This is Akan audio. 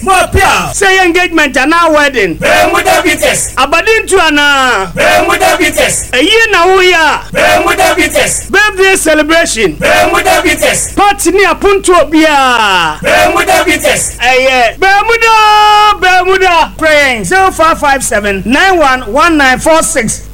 More pia. Say engagement and now wedding. Bermuda Beaters. Abadin to ana. Bermuda Beaters. A year now we are. Bermuda Beaters. Birthday celebration. Bermuda Beaters. Party near Punto Bia. Bermuda Beaters. Bermuda. Praying 0557 911946.